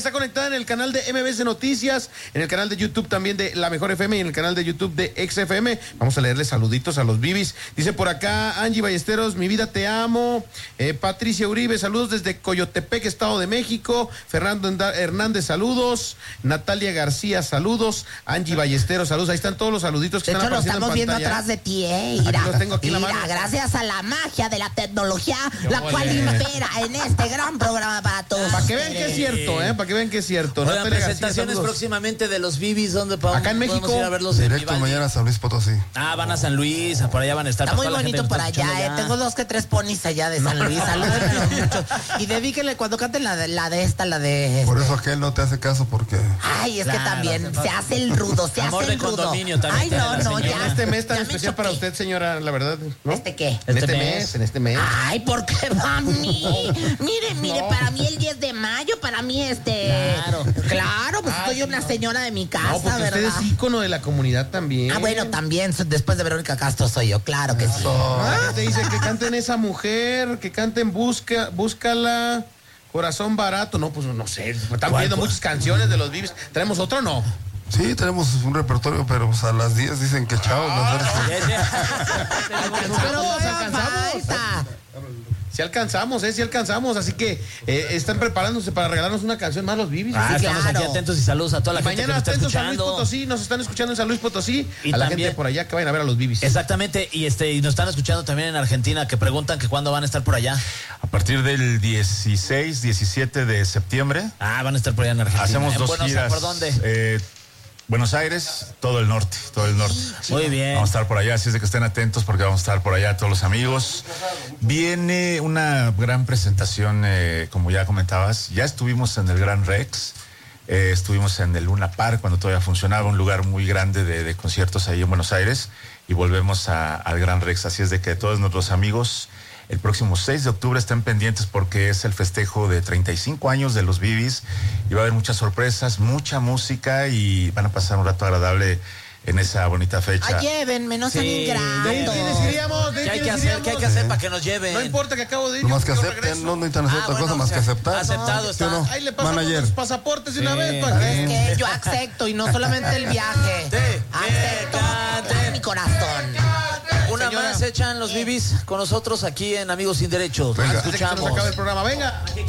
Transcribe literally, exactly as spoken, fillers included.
está conectada en el canal de M B C Noticias, en el canal de YouTube también de La Mejor F M y en el canal de YouTube de X F M. Vamos a leerle saluditos a los bibis. Dice por acá Angie Ballesteros, mi vida te amo. Eh, Patricia Uribe, saludos desde Coyotepec, Estado de México. Fernando Hernández, saludos. Natalia García, saludos. Angie Ballesteros, saludos. Ahí están todos los saluditos que de están hecho, apareciendo en pantalla. Lo estamos viendo atrás de ti, eh. Mira, aquí los tengo aquí en la mano. Gracias a la magia de la tecnología, la cual impera en este gran programa para todos. Para que vean que es cierto, ¿eh? Para que vean que es cierto. Oigan, presentaciones García, próximamente de los bibis, ¿dónde podemos, acá en México, ir a verlos? Directo mañana a San Luis Potosí. Ah, van a San Luis, por allá van a estar. Está muy bonito por allá, eh. Tengo dos que tres ponis allá de San Luis, salúdenmelo mucho. Y dedíquenle cuando canten la de, la de esta, la de... Por eso aquel no te hace caso porque... Ay, es claro, que también se hace el rudo, se amor hace el de rudo. Ay, no, no, ya. En este mes tan especial para usted, señora, la verdad, ¿no? ¿Este qué? En este, este mes? mes, en este mes. Ay, ¿por qué va a mí? Mire, mire, no. Para mí el diez de mayo, para mí este... Claro. Claro, pues Ay, soy una no. señora de mi casa, no, porque ¿verdad? usted es ícono de la comunidad también. Ah, bueno, también, después de Verónica Castro soy yo, claro que sí. La gente dice que canten esa mujer, que canten Busca, Búscala, Corazón Barato. No, pues no sé, están pidiendo muchas canciones de los Bibis. ¿Traemos otra o no? Sí, tenemos un repertorio, pero pues, a las diez dicen que chao. Ah, no, pero nos alcanzamos. Si alcanzamos, eh, si alcanzamos, así que eh, están preparándose para regalarnos una canción más los Bibis. Ah, sí, estamos claro. aquí atentos y saludos a toda la y gente mañana que nos está atentos escuchando. a Luis Potosí, nos están escuchando en San Luis Potosí, y a la también, gente por allá que vayan a ver a los Bibis. Exactamente, y este y nos están escuchando también en Argentina, que preguntan que cuándo van a estar por allá. A partir del dieciséis, diecisiete de septiembre. Ah, van a estar por allá en Argentina. Hacemos ¿En dos Buenos, giras. ¿Por dónde? Eh, Buenos Aires, todo el norte, todo el norte. Muy bien. Vamos a estar por allá, así es de que estén atentos porque vamos a estar por allá todos los amigos. Viene una gran presentación, eh, como ya comentabas. Ya estuvimos en el Gran Rex, eh, estuvimos en el Luna Park cuando todavía funcionaba, un lugar muy grande de, de conciertos ahí en Buenos Aires, y volvemos a, al Gran Rex. Así es de que todos nuestros amigos, el próximo seis de octubre estén pendientes porque es el festejo de treinta y cinco años de los Bibis y va a haber muchas sorpresas, mucha música y van a pasar un rato agradable en esa bonita fecha. Ay, llévenme, no sean Sí. ingratos. ¿De ahí quiénes iríamos? ¿De ¿Qué hay que quiénes hacer? iríamos? ¿Qué hay que hacer para que nos lleven? No importa que acabo de ir. No más yo- que yo acepten, regreso. no necesitan hacer Ah, otra bueno, cosa más o que sea, aceptar. aceptado ¿Sí está. o no? Ahí le pasamos Manager. los pasaportes de Sí. una vez. ¿Para qué? Es que yo acepto y no solamente el viaje. Sí. Acepto Fíjate. en mi corazón. Una Señora. más echan los Bibis con nosotros aquí en Amigos Sin Derecho. Venga. Antes de que se nos Escuchamos. acabe el programa, venga.